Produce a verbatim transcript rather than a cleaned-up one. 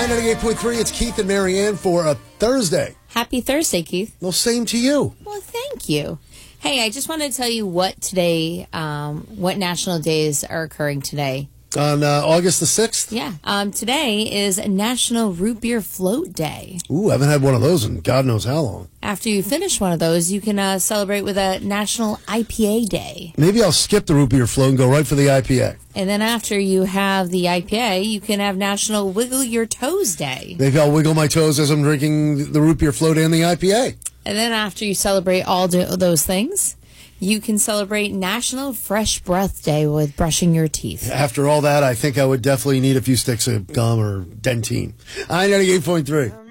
Hi, ninety-eight point three. It's Keith and Marianne for a Thursday. Happy Thursday, Keith. Well, same to you. Well, thank you. Hey, I just wanted to tell you what today, um, what national days are occurring today. On uh, August the sixth? Yeah. Um, today is National Root Beer Float Day. Ooh, I haven't had one of those in God knows how long. After you finish one of those, you can uh, celebrate with a National I P A Day. Maybe I'll skip the root beer float and go right for the I P A. And then after you have the I P A, you can have National Wiggle Your Toes Day. Maybe I'll wiggle my toes as I'm drinking the root beer float and the I P A. And then after you celebrate all do- those things, you can celebrate National Fresh Breath Day with brushing your teeth. After all that, I think I would definitely need a few sticks of gum or Dentine. I ninety-eight point three.